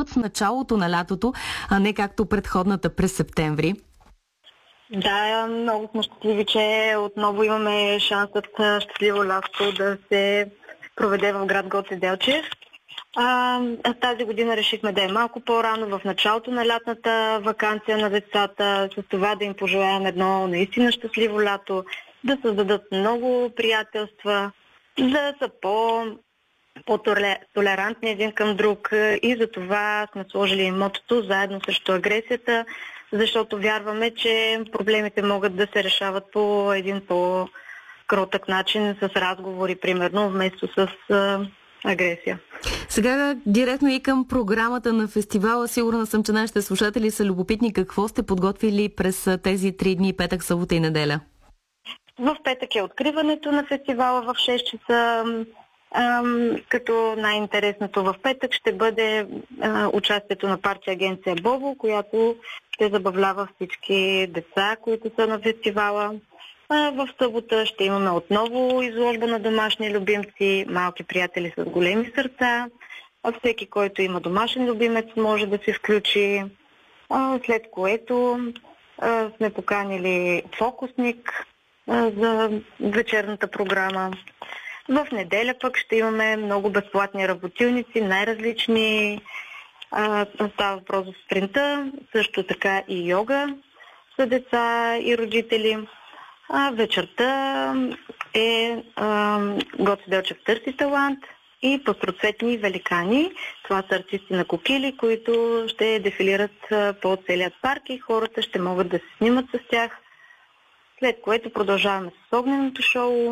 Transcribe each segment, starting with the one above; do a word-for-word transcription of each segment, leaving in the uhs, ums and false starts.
в началото на лятото, а не както предходната през септември. Да, много сме щастливи, че отново имаме шансът щастливо лято да се проведе в град Гоце Делчев. А, тази година решихме да е малко по-рано, в началото на лятната ваканция на децата, с това да им пожелаем едно наистина щастливо лято, да създадат много приятелства, да са по, по-толерантни един към друг и за това сме сложили мотото заедно срещу агресията, защото вярваме, че проблемите могат да се решават по един по-кротък начин, с разговори, примерно, вместо с а, агресия. Сега директно и към програмата на фестивала. Сигурна съм, че нашите слушатели са любопитни. Какво сте подготвили през тези три дни, петък, събота и неделя? В петък е откриването на фестивала в шест часа. Ам, като най-интересното в петък ще бъде а, участието на партия Агенция Бобо, която ще забавлява всички деца, които са на фестивала. А, в събота ще имаме отново изложба на домашни любимци, малки приятели с големи сърца. А всеки, който има домашен любимец, може да се включи. А, след което а, сме поканили фокусник а, за вечерната програма. В неделя пък ще имаме много безплатни работилници, най-различни. А, става въпрос за спринта, също така и йога за деца и родители. А вечерта е Гоце Делчев търси талант и пъстроцветни великани. Това са артисти на кокили, които ще дефилират по целият парк и хората ще могат да се снимат с тях. След което продължаваме с огненото шоу.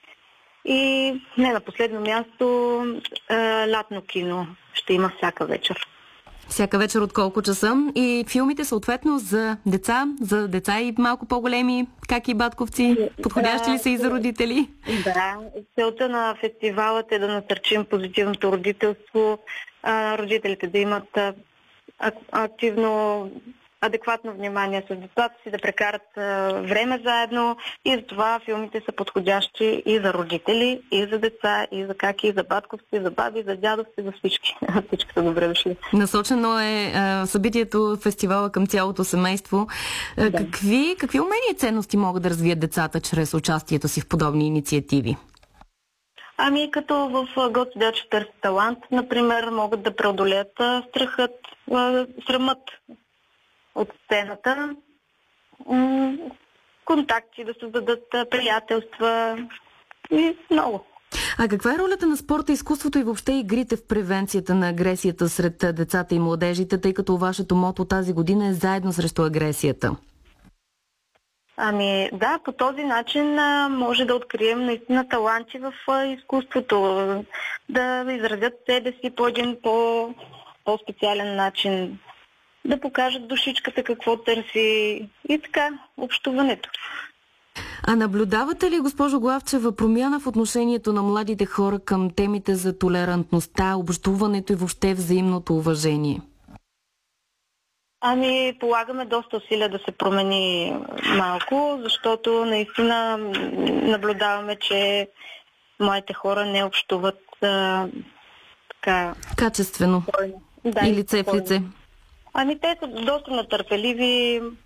И не на последно място, а, лятно кино ще има всяка вечер. Всяка вечер от колко часа? И филмите съответно за деца, за деца и малко по-големи, как и батковци, подходящи ли са и за родители? Да, целта на фестивалът е да насърчим позитивното родителство, а, родителите да имат а, активно, адекватно внимание с децата си, да прекарат а, време заедно и за това филмите са подходящи и за родители, и за деца, и за каки, и за батковци, и за баби, за дядовци, за всички. Всички са добре дошли. Насочено е а, събитието, фестивала към цялото семейство. А, да. какви, какви умения и ценности могат да развият децата чрез участието си в подобни инициативи? Ами като в Гоце Делчев търси талант, например, могат да преодолеят страхът, срамът от сцената, контакти, да създадат приятелства и много. А каква е ролята на спорта, изкуството и въобще игрите в превенцията на агресията сред децата и младежите, тъй като вашето мото тази година е заедно срещу агресията? Ами да, по този начин а, може да открием наистина таланти в а, изкуството, да изразят себе си по един по, по-специален начин, да покажат душичката какво търси и така, общуването. А наблюдавате ли, госпожо Главчева, промяна в отношението на младите хора към темите за толерантността, общуването и въобще взаимното уважение? Ами, полагаме доста усилия да се промени малко, защото наистина наблюдаваме, че моите хора не общуват а, така... качествено. Да, и лице в лице. Ами те са доста натърпеливи,